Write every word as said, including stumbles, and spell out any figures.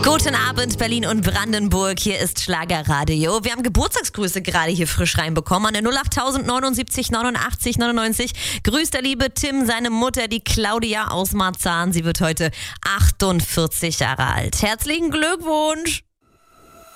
Guten Abend, Berlin und Brandenburg. Hier ist Schlagerradio. Wir haben Geburtstagsgrüße gerade hier frisch reinbekommen an der null acht neunundsiebzig neunundachtzig neunundneunzig. Grüßt der liebe Tim seine Mutter, die Claudia aus Marzahn. Sie wird heute achtundvierzig Jahre alt. Herzlichen Glückwunsch!